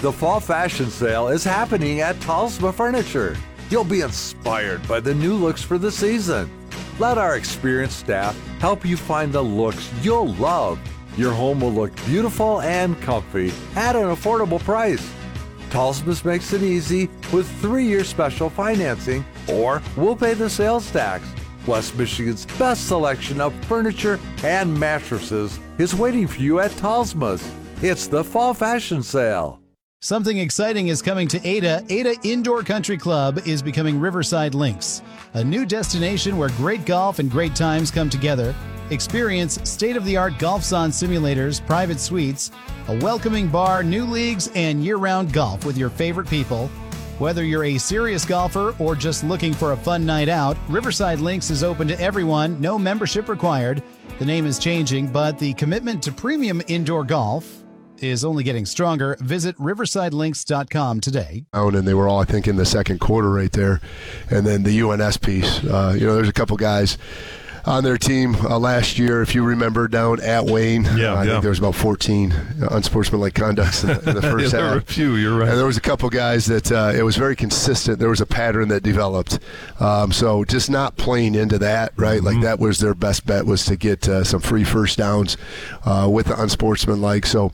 The fall fashion sale is happening at Talsma Furniture. You'll be inspired by the new looks for the season. Let our experienced staff help you find the looks you'll love. Your home will look beautiful and comfy at an affordable price. Talsma's makes it easy with 3-year special financing, or we'll pay the sales tax. West Michigan's best selection of furniture and mattresses is waiting for you at Talsma's. It's the fall fashion sale. Something exciting is coming to Ada. Ada Indoor Country Club is becoming Riverside Links, a new destination where great golf and great times come together. Experience state-of-the-art golf zone simulators, private suites, a welcoming bar, new leagues, and year-round golf with your favorite people. Whether you're a serious golfer or just looking for a fun night out, Riverside Links is open to everyone, no membership required. The name is changing, but the commitment to premium indoor golf is only getting stronger. Visit riversidelinks.com today. And they were all, I think, in the second quarter right there. And then the UNS piece. There's a couple guys on their team last year, if you remember, down at Wayne. I think there was about 14 unsportsmanlike conducts in the first half. There were a few, you're right. And there was a couple guys that it was very consistent. There was a pattern that developed. So just not playing into that, right? Like that was their best bet, was to get some free first downs with the unsportsmanlike. So,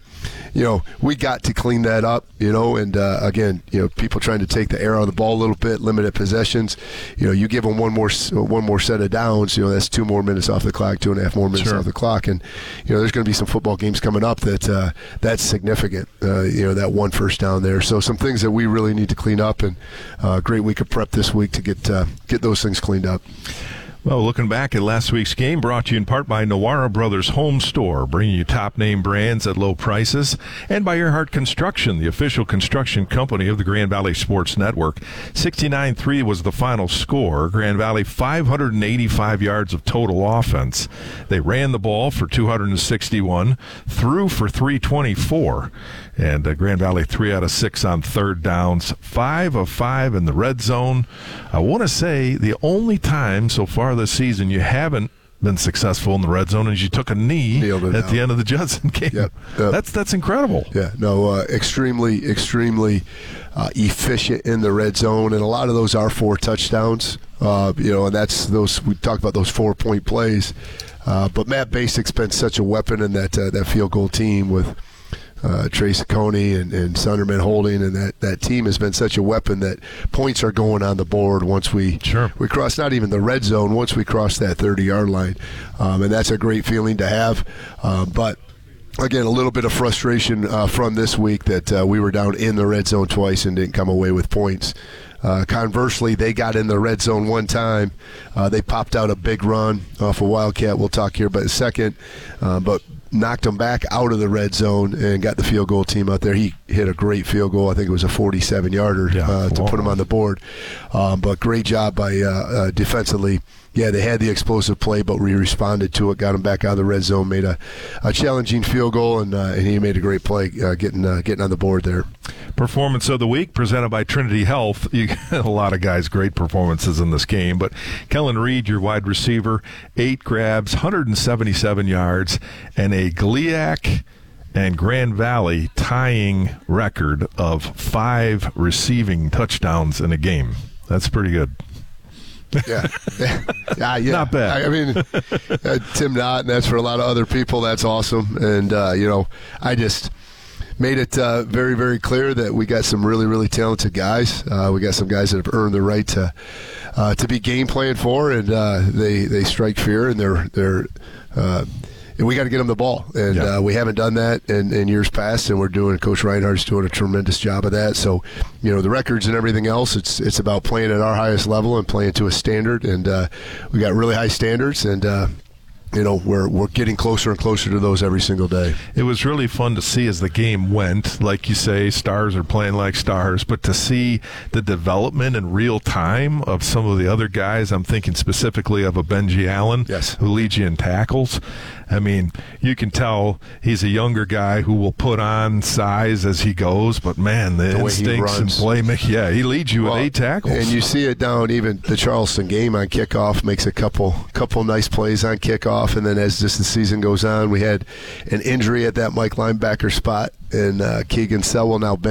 we got to clean that up, and again, people trying to take the air out of the ball a little bit, limited possessions. You give them one more set of downs, that's 2 more minutes off the clock, 2.5 more minutes off the clock. And, there's going to be some football games coming up that's significant, that 1 first down there. So some things that we really need to clean up, and great week of prep this week to get those things cleaned up. Well, looking back at last week's game, brought to you in part by Nawara Brothers Home Store, bringing you top-name brands at low prices, and by Earhart Construction, the official construction company of the Grand Valley Sports Network. 69-3 was the final score. Grand Valley 585 yards of total offense. They ran the ball for 261, threw for 324, and Grand Valley 3 out of 6 on third downs, 5 of 5 in the red zone. I want to say the only time so far this season you haven't been successful in the red zone is you took a knee at the end of the Judson game. Yep. That's incredible. Yeah, no, extremely efficient in the red zone, and a lot of those are 4 touchdowns. And that's those, we talked about those 4-point plays. But Matt Basic's been such a weapon in that field goal team with Trace Coney and Sunderman Holding, and that team has been such a weapon that points are going on the board once we cross not even the red zone, once we cross that 30-yard line. And that's a great feeling to have. But again, a little bit of frustration from this week that we were down in the red zone twice and didn't come away with points. Conversely, they got in the red zone one time. They popped out a big run off a Wildcat. We'll talk here about a second. But knocked them back out of the red zone and got the field goal team out there. He hit a great field goal. I think it was a 47-yarder to put him on the board. But great job by defensively. Yeah, they had the explosive play, but we responded to it, got him back out of the red zone, made a challenging field goal, and he made a great play getting on the board there. Performance of the week presented by Trinity Health. You got a lot of guys, great performances in this game, but Kellen Reed, your wide receiver, 8 grabs, 177 yards, and a GLIAC and Grand Valley tying record of 5 receiving touchdowns in a game. That's pretty good. Yeah. Not bad. I mean, Tim Knott, and that's for a lot of other people. That's awesome. And, I just made it very, very clear that we got some really, really talented guys. We got some guys that have earned the right to be game plan for, and they strike fear, and they're and we got to get them the ball. And we haven't done that in years past, and Coach Reinhardt's doing a tremendous job of that. So, the records and everything else, it's about playing at our highest level and playing to a standard. And we got really high standards, and we're getting closer and closer to those every single day. It was really fun to see as the game went. Like you say, stars are playing like stars, but to see the development in real time of some of the other guys, I'm thinking specifically of a Benji Allen, who leads you in tackles. I mean, you can tell he's a younger guy who will put on size as he goes, but man, the instincts and playmaking, he leads you with 8 tackles. And you see it down even the Charleston game on kickoff, makes a couple nice plays on kickoff, and then as the season goes on, we had an injury at that Mike linebacker spot, and Keegan Selwell now